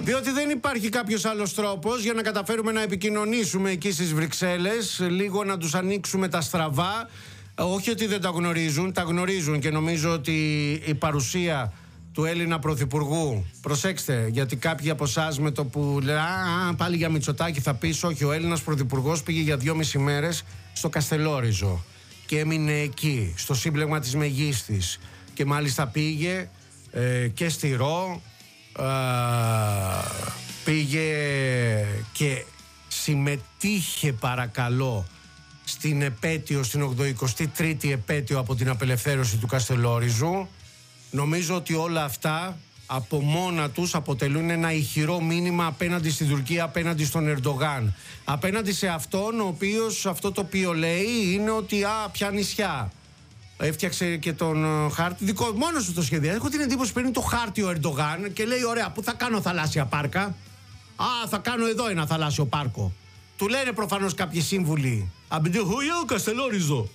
Διότι δεν υπάρχει κάποιος άλλος τρόπος για να καταφέρουμε να επικοινωνήσουμε εκεί στις Βρυξέλλες, λίγο να τους ανοίξουμε τα στραβά. Όχι ότι δεν τα γνωρίζουν, τα γνωρίζουν και νομίζω ότι η παρουσία του Έλληνα Πρωθυπουργού, προσέξτε, γιατί κάποιοι από εσάς με το που λέει πάλι για Μητσοτάκη θα πεις, όχι, ο Έλληνας Πρωθυπουργός πήγε για 2,5 μέρες στο Καστελόριζο και έμεινε εκεί, στο σύμπλεγμα της Μεγίστης, και μάλιστα πήγε και στη Ρο, πήγε και συμμετείχε, παρακαλώ, στην επέτειο, στην 83η επέτειο από την απελευθέρωση του Καστελόριζου. Νομίζω ότι όλα αυτά από μόνα τους αποτελούν ένα ηχηρό μήνυμα απέναντι στην Τουρκία, απέναντι στον Ερντογάν. Απέναντι σε αυτόν ο οποίος, αυτό το οποίο λέει είναι ότι ποια νησιά. Έφτιαξε και τον χάρτη δικό, μόνος του το σχέδιο. Έχω την εντύπωση παίρνει το χάρτη ο Ερντογάν και λέει: ωραία, πού θα κάνω θαλάσσια πάρκα? Θα κάνω εδώ ένα θαλάσσιο πάρκο. Του λένε προφανώς κάποιοι σύμβουλοι: Αμπιντεχούιο, Καστελόριζο.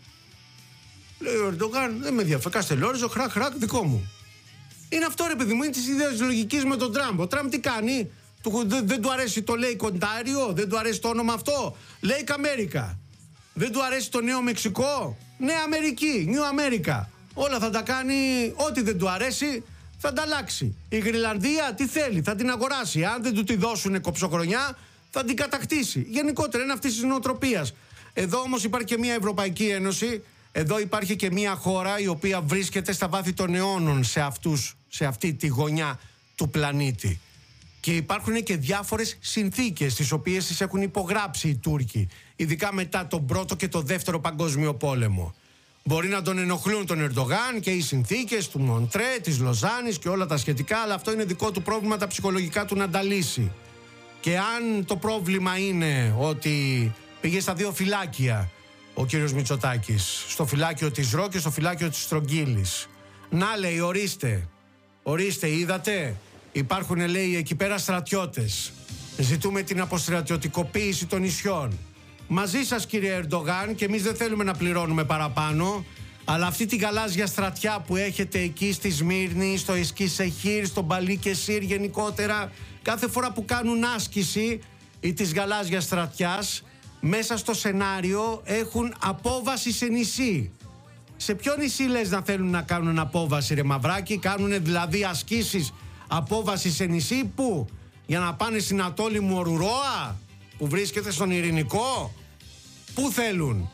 Λέει ο Ερντογάν: δεν με ενδιαφέρει. Καστελόριζο, χρακ, δικό μου. Είναι αυτό, ρε παιδί μου, είναι τη ιδέα λογική με τον Τραμπ. Ο Τραμπ τι κάνει? Δεν του αρέσει το Lake Ontario, δεν του αρέσει το όνομα αυτό. Lake America. Δεν του αρέσει το Νέο Μεξικό. Νέα Αμερική, New America. Όλα θα τα κάνει, ό,τι δεν του αρέσει θα τα αλλάξει. Η Γρυλανδία τι θέλει, θα την αγοράσει. Αν δεν του τη δώσουν κοψοχρονιά, θα την κατακτήσει. Γενικότερα είναι αυτή τη νοοτροπία. Εδώ όμως υπάρχει και μια Ευρωπαϊκή Ένωση. Εδώ υπάρχει και μια χώρα η οποία βρίσκεται στα βάθη των αιώνων σε αυτή τη γωνιά του πλανήτη. Και υπάρχουν και διάφορες συνθήκες τις οποίες τις έχουν υπογράψει οι Τούρκοι, ειδικά μετά τον Πρώτο και τον Δεύτερο Παγκόσμιο Πόλεμο. Μπορεί να τον ενοχλούν τον Ερντογάν και οι συνθήκες του Μοντρέ, της Λοζάνης και όλα τα σχετικά, αλλά αυτό είναι δικό του πρόβλημα, τα ψυχολογικά του να τα λύσει. Και αν το πρόβλημα είναι ότι πήγε στα δύο φυλάκια ο κύριος Μητσοτάκης, στο φυλάκιο της Ρο και στο φυλάκιο της Στρογγύλης, να, λέει, ορίστε, είδατε, υπάρχουν, λέει, εκεί πέρα στρατιώτες, ζητούμε την αποστρατιωτικοποίηση των νησιών. Μαζί σας, κύριε Ερντογάν, και εμείς δεν θέλουμε να πληρώνουμε παραπάνω, αλλά αυτή τη γαλάζια στρατιά που έχετε εκεί στη Σμύρνη, στο Εσκισεχήρ, στο Μπαλίκεσίρ γενικότερα, κάθε φορά που κάνουν άσκηση ή της γαλάζιας στρατιάς, μέσα στο σενάριο έχουν απόβαση σε νησί. Σε ποιο νησί λες να θέλουν να κάνουν απόβαση, ρε μαυράκι? Κάνουν δηλαδή ασκήσεις απόβαση σε νησί που? Για να πάνε στην ατόλη Μορουρόα που βρίσκεται στον Ειρηνικό? Πού θέλουν?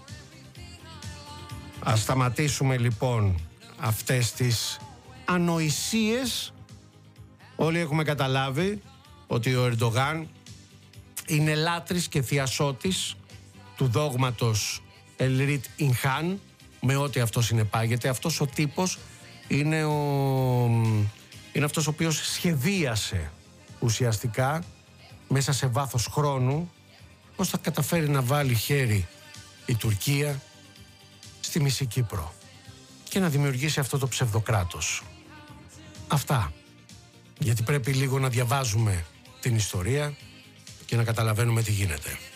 Ας σταματήσουμε λοιπόν αυτές τις ανοησίες. Όλοι έχουμε καταλάβει ότι ο Ερντογάν είναι λάτρης και θειασότης του δόγματος Ελρίτ Ινχάν, με ό,τι αυτό συνεπάγεται. Αυτός ο τύπος είναι αυτός ο οποίος σχεδίασε ουσιαστικά μέσα σε βάθος χρόνου πώς θα καταφέρει να βάλει χέρι η Τουρκία στη μισή Κύπρο και να δημιουργήσει αυτό το ψευδοκράτος. Αυτά. Γιατί πρέπει λίγο να διαβάζουμε την ιστορία και να καταλαβαίνουμε τι γίνεται.